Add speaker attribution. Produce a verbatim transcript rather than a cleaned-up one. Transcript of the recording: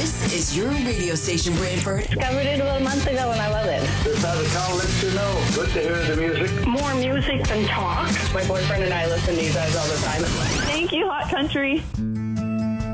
Speaker 1: This is your radio station, Brantford.
Speaker 2: Discovered it about a month ago and I love it.
Speaker 3: This how the town lets you know. Good to hear the music.
Speaker 2: More music than talk. My boyfriend and I listen to you guys all the time.
Speaker 4: Thank you, Hot Country.